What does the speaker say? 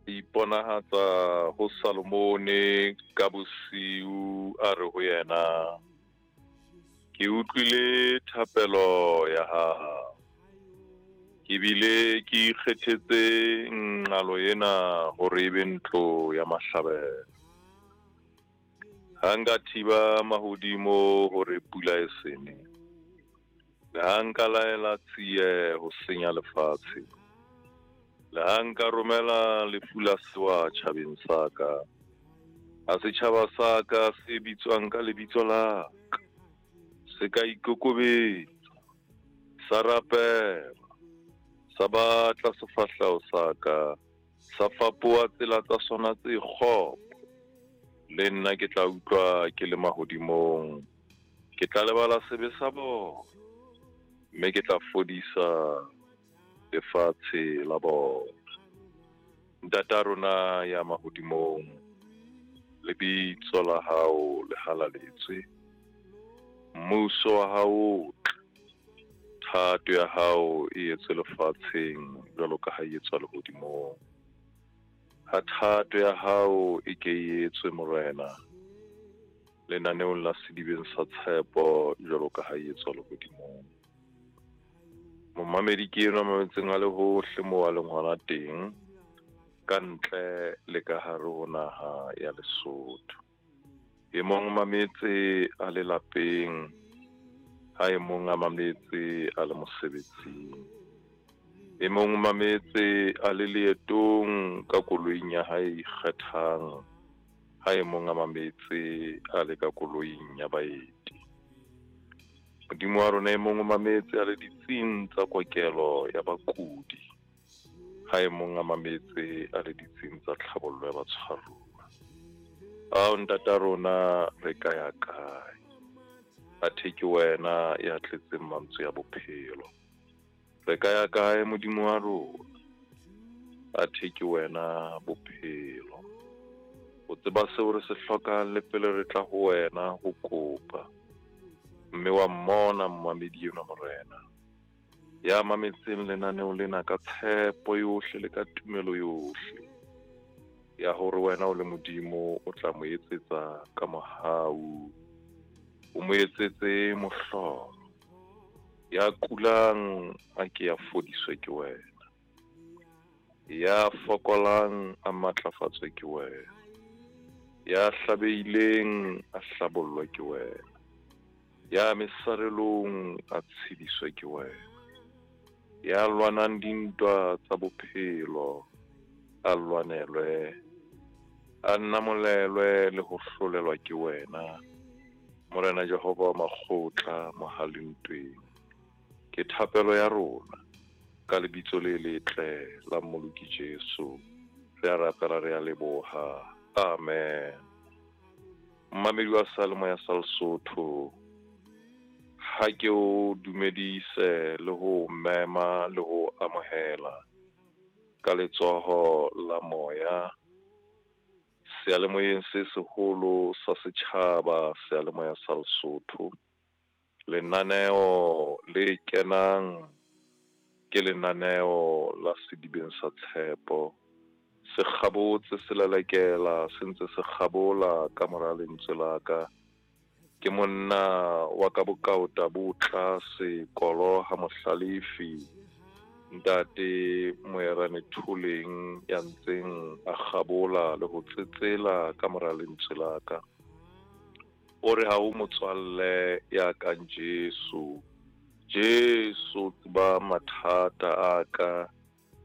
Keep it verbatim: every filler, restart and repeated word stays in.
iponahatsa ho Salomone ka bosiu a re ho yena, ke utlwile thapelo ya hao, ke bile ke ikgethetse nqalo ena hore ebe ntlo ya mahlabelo. Ha nka thiba mahodimo hore pula e sene, le ha nka laela tsiye ho senya lefatshe, le ha nka romela lefu la sewa tjhabeng sa ka, ha setjhaba sa ka se bitswang ka lebitso la ka, se ka ikokobetsa, sa rapela, sa batla sefahleho sa ka, sa fapoha tsela tsa sona tse kgopo, le nna ke tla utlwa ke le mahodimong, ke tla lebala sebe sa bona, mme ke tla fodisa lefatshe la bona. Ntata rona ya mahodimong, lebitso la hao le halaletswe, mmuso wa hao, thato ya hao e etswe lefatsheng jwalo ka ha e etswa lehodimong. Ha thato ya hao e ke e etswe morena, lenaneong la sedibeng sa tshepo jwalo ka ha e etswa lehodimong. Momamedi ke enwa mametseng a le hohle moo a leng hona teng, ka ntle le ka hare ho naha ya Lesotho. E mong mametse a le lapeng, ha e mong a mametse a le mosebetsing. E mong mametse a le leetong ka koloing ya hae ikgethang, ha e mong a mametse a le ka koloing ya baeti. Modimo wa rona e mong o mametse a le ditsing tsa kokelo ya bakudi, ha e mong a mametse a le ditsing tsa tlhabollo ya batshwaruwa. Ao ntata rona re ka ya kae, athe ke wena ya tletseng mantswe ya bophelo. Re ka ya kae Modimo wa rona, athe ke wena bophelo. O tseba seo re se hlokang le pele re tla ho wena ho kopa, mme wa mmona mmamedi enwa morena, ya mametseng lenaneo lena ka tshepo yohle le ka tumelo yohle, ya hore wena o le Modimo o tla mo etsetsa ka mohau, o mo etsetse mohlolo. Ya kulang a ke ya fodiswe ke wena, ya fokolang a matlafatswe ke wena, ya hlabehileng a hlabollwa ke wena, ya mesarelong a tshediswe ke wena, ya lwanang dintwa tsa bophelo a lwanelwe, a namolelwe le ho hlolelwa ke wena, Morena Jehova wa makgotla mohalentweng. Ke thapelo ya rona ka lebitso le letle la Mmoloki Jesu, re a rapela re a leboha. Amen. Mmamedi wa Salmo ya Sesotho, ha ke o dumedise le ho mema le ho amohela ka letsoho la moya, seyalemoyeng se seholo sa setjhaba, seyalemoya sa Lesotho. Lenaneo le kenang ke lenaneo la sedibeng sa tshepo, se kgabotse se lelekela, se ntse se kgabola ka mora lentswe la ka. Ke monna wa ka bokauta bo tlase, Koloha Mohlalefi, Ntate Moerane Thuleng ya ntseng a kgabola le ho tsetsela ka mora lentswe la ka. O re ha o motswalle ya kang Jesu, Jesu tseba mathata a ka,